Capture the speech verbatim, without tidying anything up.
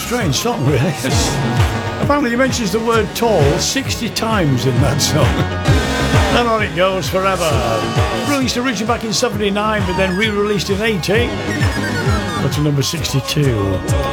strange song, really. Apparently, he mentions the word tall sixty times in that song. And on it goes forever. Released originally back in seventy-nine, but then re-released in eighty. Got to number sixty-two.